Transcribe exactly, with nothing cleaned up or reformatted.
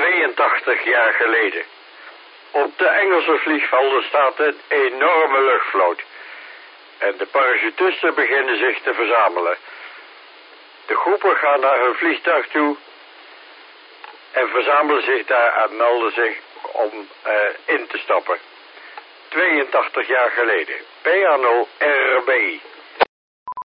tweeëntachtig jaar geleden. Op de Engelse vliegvelden staat een enorme luchtvloot. En de parachutisten beginnen zich te verzamelen. De groepen gaan naar hun vliegtuig toe en verzamelen zich daar en melden zich om uh, in te stappen. tweeëntachtig jaar geleden. P A N O R B I.